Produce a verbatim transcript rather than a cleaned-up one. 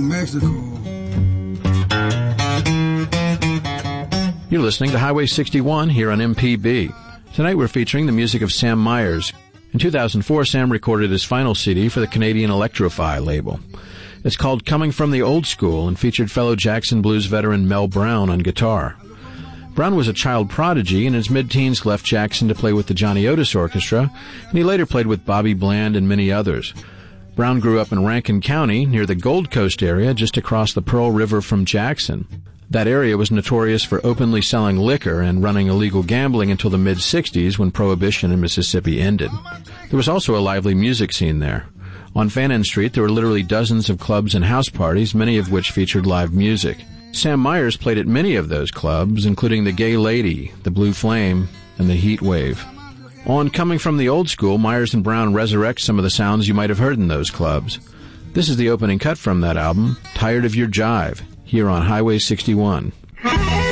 Mexico. You're listening to Highway sixty-one here on M P B. Tonight we're featuring the music of Sam Myers. In two thousand four, Sam recorded his final C D for the Canadian Electro-Fi label. It's called Coming from the Old School and featured fellow Jackson Blues veteran Mel Brown on guitar. Brown was a child prodigy and in his mid-teens left Jackson to play with the Johnny Otis Orchestra, and he later played with Bobby Bland and many others. Brown grew up in Rankin County, near the Gold Coast area, just across the Pearl River from Jackson. That area was notorious for openly selling liquor and running illegal gambling until the mid-sixties when Prohibition in Mississippi ended. There was also a lively music scene there. On Fannin Street, there were literally dozens of clubs and house parties, many of which featured live music. Sam Myers played at many of those clubs, including the Gay Lady, the Blue Flame, and the Heat Wave. On Coming from the Old School, Myers and Brown resurrect some of the sounds you might have heard in those clubs. This is the opening cut from that album, Tired of Your Jive, here on Highway sixty-one.